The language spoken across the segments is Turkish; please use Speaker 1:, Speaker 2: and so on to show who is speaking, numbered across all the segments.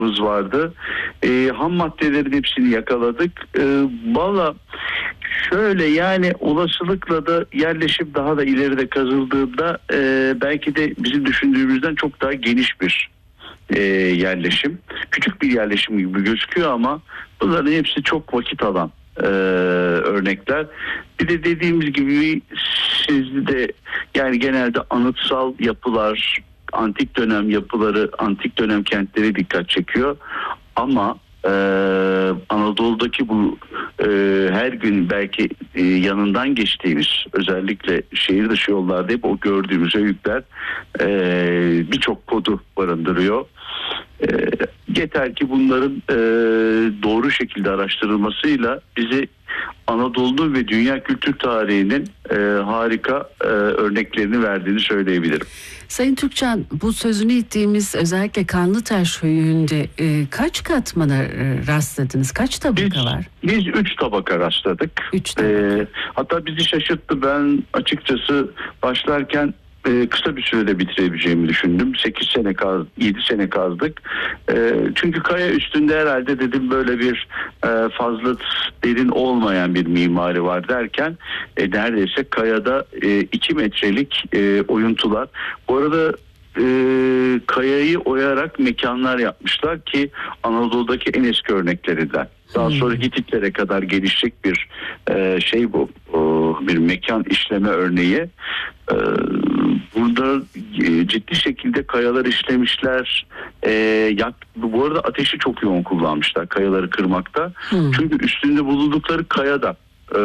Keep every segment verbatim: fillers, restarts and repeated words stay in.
Speaker 1: çalışmamız vardı. E, ham maddelerin hepsini yakaladık. E, Valla şöyle, yani olasılıkla da yerleşim daha da ileride kazıldığında e, belki de bizim düşündüğümüzden çok daha geniş bir e, yerleşim. Küçük bir yerleşim gibi gözüküyor ama bunların hepsi çok vakit alan e, örnekler. Bir de dediğimiz gibi sizde yani genelde anıtsal yapılar, antik dönem yapıları, antik dönem kentleri dikkat çekiyor. Ama Ee, Anadolu'daki bu e, her gün belki e, yanından geçtiğimiz, özellikle şehir dışı yollarda hep o gördüğümüz öyküler e, birçok kodu barındırıyor. E, yeter ki bunların e, doğru şekilde araştırılmasıyla bizi Anadolu ve dünya kültür tarihinin e, harika e, örneklerini verdiğini söyleyebilirim.
Speaker 2: Sayın Türkcan, bu sözünü ettiğimiz özellikle Kanlıtaş Höyüğü'nde e, kaç katmana e, rastladınız? Kaç tabaka
Speaker 1: biz,
Speaker 2: var?
Speaker 1: Biz üç tabaka rastladık.
Speaker 2: Üç tabaka.
Speaker 1: E, hatta bizi şaşırttı. Ben açıkçası başlarken e, kısa bir sürede bitirebileceğimi düşündüm. sekiz sene kaz, yedi sene kazdık. E, çünkü kaya üstünde herhalde dedim böyle bir e, fazla derin olmayan bir mimari var derken e, neredeyse kayada e, iki metrelik e, oyuntular. Bu arada e, kayayı oyarak mekanlar yapmışlar ki Anadolu'daki en eski örneklerinden. Daha hmm. sonra Hititlere kadar gelişecek bir e, şey bu. O, bir mekan işleme örneği. E, burada e, ciddi şekilde kayalar işlemişler. E, yak, bu arada ateşi çok yoğun kullanmışlar kayaları kırmakta. Hmm. Çünkü üstünde bulundukları kayada e,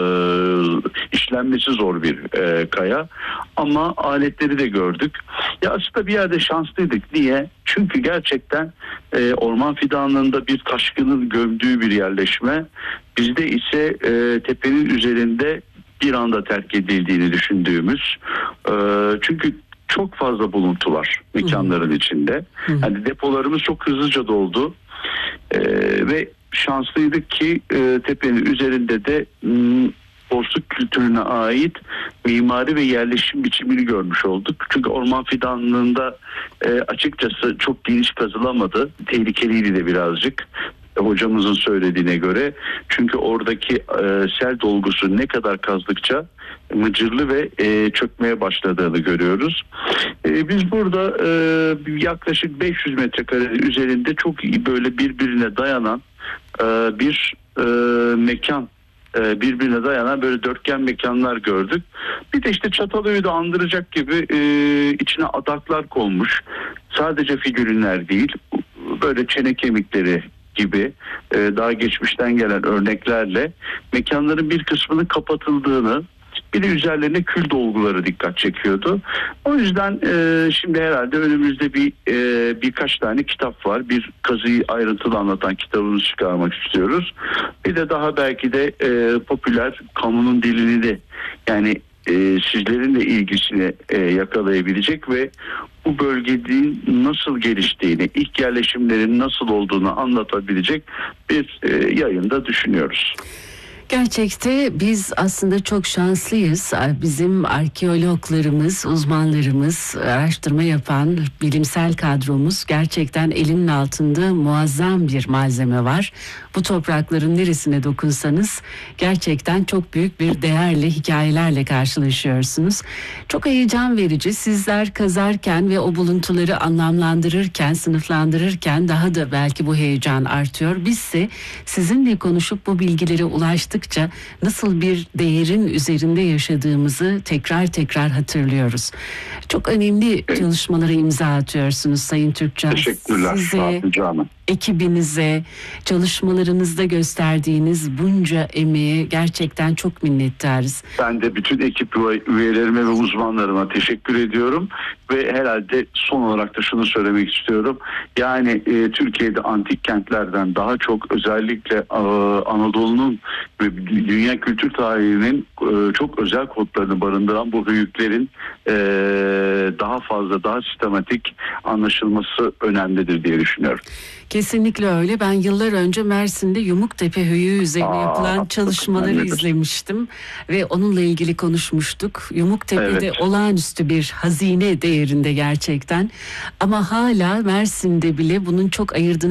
Speaker 1: işlenmesi zor bir e, kaya. Ama aletleri de gördük. Ya aslında bir yerde şanslıydık. Niye? Çünkü gerçekten e, orman fidanlığında bir taşkının gömdüğü bir yerleşme. Bizde ise e, tepenin üzerinde bir anda terk edildiğini düşündüğümüz. E, çünkü çok fazla buluntu var mekanların Hı-hı. içinde. Yani depolarımız çok hızlıca doldu. E, ve şanslıydık ki e, tepenin üzerinde de m, Porsuk kültürüne ait mimari ve yerleşim biçimini görmüş olduk. Çünkü orman fidanlığında e, açıkçası çok geniş kazılamadı. Tehlikeliydi de birazcık. E, hocamızın söylediğine göre. Çünkü oradaki e, sel dolgusu ne kadar kazdıkça mıcırlı ve e, çökmeye başladığını görüyoruz. E, biz burada e, yaklaşık beş yüz metrekare üzerinde çok iyi böyle birbirine dayanan e, bir e, mekan, birbirine dayanan böyle dörtgen mekanlar gördük. Bir de işte Çatalhöyük'ü de andıracak gibi e, içine adaklar konmuş. Sadece figürinler değil, böyle çene kemikleri gibi e, daha geçmişten gelen örneklerle mekanların bir kısmının kapatıldığını, bir de üzerlerine kül dolguları dikkat çekiyordu. O yüzden e, şimdi herhalde önümüzde bir e, birkaç tane kitap var. Bir kazıyı ayrıntılı anlatan kitabımızı çıkarmak istiyoruz. Bir de daha belki de e, popüler kamunun dilini de yani e, sizlerin de ilgisini e, yakalayabilecek ve bu bölgenin nasıl geliştiğini, ilk yerleşimlerin nasıl olduğunu anlatabilecek bir e, yayında düşünüyoruz.
Speaker 2: Gerçekte biz aslında çok şanslıyız. Bizim arkeologlarımız, uzmanlarımız, araştırma yapan bilimsel kadromuz gerçekten elinin altında muazzam bir malzeme var. Bu toprakların neresine dokunsanız gerçekten çok büyük bir değerle, hikayelerle karşılaşıyorsunuz. Çok heyecan verici. Sizler kazarken ve o buluntuları anlamlandırırken, sınıflandırırken daha da belki bu heyecan artıyor. Bizse sizinle konuşup bu bilgilere ulaştık. Nasıl bir değerin üzerinde yaşadığımızı tekrar tekrar hatırlıyoruz. Çok önemli çalışmalara imza atıyorsunuz Sayın Türkcan.
Speaker 1: Teşekkürler.
Speaker 2: Size, ekibinize, çalışmalarınızda gösterdiğiniz bunca emeğe gerçekten çok minnettarız.
Speaker 1: Ben de bütün ekip üyelerime ve uzmanlarıma teşekkür ediyorum. Ve herhalde son olarak da şunu söylemek istiyorum. Yani e, Türkiye'de antik kentlerden daha çok özellikle e, Anadolu'nun ve dünya kültür tarihinin e, çok özel kodlarını barındıran bu höyüklerin e, daha fazla, daha sistematik anlaşılması önemlidir diye düşünüyorum.
Speaker 2: Kesinlikle öyle. Ben yıllar önce Mersin'de Yumuktepe Höyüğü üzerine
Speaker 1: Aa,
Speaker 2: yapılan çalışmaları
Speaker 1: önemlidir.
Speaker 2: izlemiştim ve onunla ilgili konuşmuştuk. Yumuktepe'de
Speaker 1: Evet.
Speaker 2: olağanüstü bir hazine değerinde gerçekten. Ama hala Mersin'de bile bunun çok ayırdığını